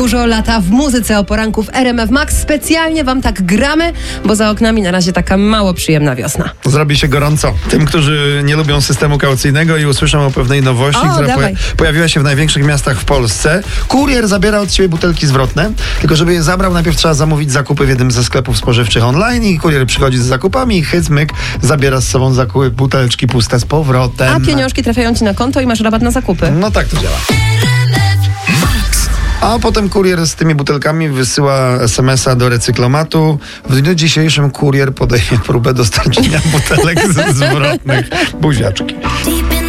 dużo lata w muzyce o poranku w RMF Max. Specjalnie wam tak gramy, bo za oknami na razie taka mało przyjemna wiosna. Zrobi się gorąco. Tym, którzy nie lubią systemu kaucyjnego i usłyszą o pewnej nowości, która pojawiła się w największych miastach w Polsce. Kurier zabiera od ciebie butelki zwrotne, tylko żeby je zabrał, najpierw trzeba zamówić zakupy w jednym ze sklepów spożywczych online i kurier przychodzi z zakupami i myk, zabiera z sobą zakupy, buteleczki puste z powrotem. A pieniążki trafiają ci na konto i masz rabat na zakupy. No tak to działa. A potem kurier z tymi butelkami wysyła SMS-a do recyklomatu. W dniu dzisiejszym kurier podejmie próbę dostarczenia butelek zwrotnych. Buziaczki.